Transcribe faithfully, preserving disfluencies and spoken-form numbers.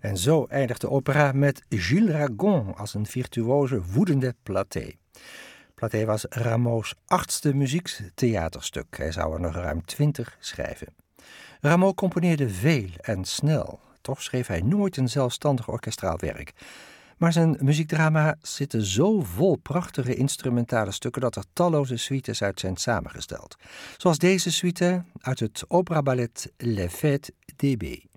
En zo eindigt de opera met Gilles Ragon als een virtuoze, woedende Platé. Platé was Rameau's achtste muziektheaterstuk. Hij zou er nog ruim twintig schrijven. Rameau componeerde veel en snel. Toch schreef hij nooit een zelfstandig orkestraal werk. Maar zijn muziekdrama zitten zo vol prachtige instrumentale stukken dat er talloze suites uit zijn samengesteld. Zoals deze suite uit het operaballet Les Fêtes d'Hébé.